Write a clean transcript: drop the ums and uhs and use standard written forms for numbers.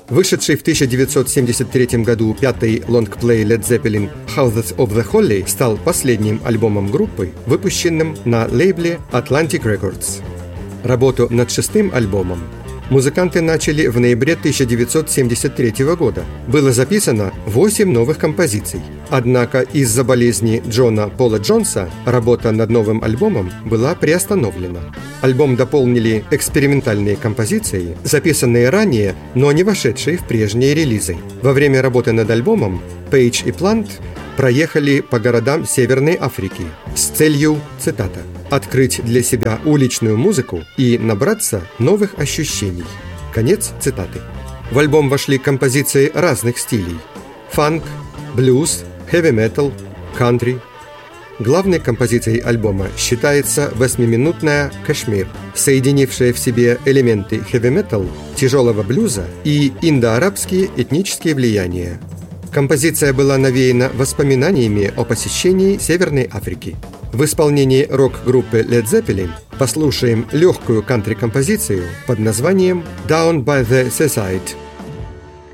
Вышедший в 1973 году пятый лонгплей Led Zeppelin «Houses of the Holy» стал последним альбомом группы, выпущенным на лейбле Atlantic Records. Работу над шестым альбомом музыканты начали в ноябре 1973 года. Было записано 8 новых композиций. Однако из-за болезни Джона Пола Джонса работа над новым альбомом была приостановлена. Альбом дополнили экспериментальные композиции, записанные ранее, но не вошедшие в прежние релизы. Во время работы над альбомом Пейдж и Плант проехали по городам Северной Африки с целью, цитата, «открыть для себя уличную музыку и набраться новых ощущений». Конец цитаты. В альбом вошли композиции разных стилей – фанк, блюз, хэви-метал, кантри. Главной композицией альбома считается 8-минутная «Кашмир», соединившая в себе элементы хэви-метал, тяжелого блюза и индоарабские этнические влияния. Композиция была навеяна воспоминаниями о посещении Северной Африки. В исполнении рок-группы Led Zeppelin послушаем легкую кантри-композицию под названием «Down by the Seaside».